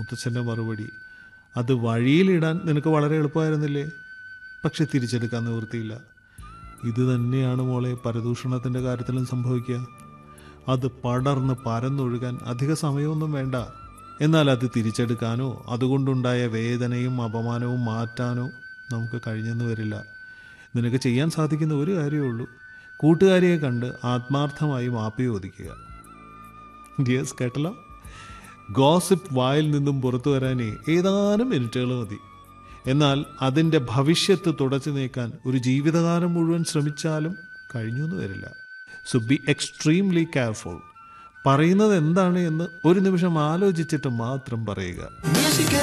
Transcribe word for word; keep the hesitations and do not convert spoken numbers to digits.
മുത്തച്ഛൻ്റെ മറുപടി. അത് വഴിയിലിടാൻ നിനക്ക് വളരെ എളുപ്പമായിരുന്നില്ലേ? പക്ഷെ തിരിച്ചെടുക്കാൻ നിവൃത്തിയില്ല. ഇത് തന്നെയാണ് മോളെ പരദൂഷണത്തിൻ്റെ കാര്യത്തിലും സംഭവിക്കുക. അത് പടർന്ന് പരന്നൊഴുകാൻ അധിക സമയമൊന്നും വേണ്ട. എന്നാൽ അത് തിരിച്ചെടുക്കാനോ അതുകൊണ്ടുണ്ടായ വേദനയും അപമാനവും മാറ്റാനോ നമുക്ക് കഴിഞ്ഞെന്ന് വരില്ല. നിനക്ക് ചെയ്യാൻ സാധിക്കുന്ന ഒരു കാര്യമേ ഉള്ളൂ. കൂട്ടുകാരിയെ കണ്ട് ആത്മാർത്ഥമായി മാപ്പ് ചോദിക്കുക. ഡിയേഴ്സ്, കേട്ടല്ലോ? ഗോസിപ്പ് വായിൽ നിന്നും പുറത്തു വരാനേ ഏതാനും മിനിറ്റുകൾ മതി. എന്നാൽ അതിൻ്റെ ഭവിഷ്യത്ത് തുടച്ചു നീക്കാൻ ഒരു ജീവിതകാലം മുഴുവൻ ശ്രമിച്ചാലും കഴിഞ്ഞു എന്ന് വരില്ല. So B extremely careful. പറയുന്നത് എന്താണ് എന്ന് ഒരു നിമിഷം ആലോചിച്ചിട്ട് മാത്രം പറയുക.